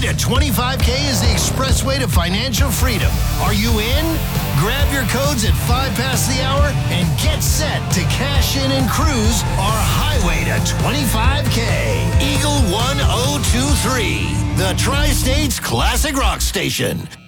to 25K is the expressway to financial freedom. Are you in? Grab your codes at 5 past the hour and get set to cash in and cruise our highway to 25K. Eagle 1023, the Tri-States Classic Rock Station.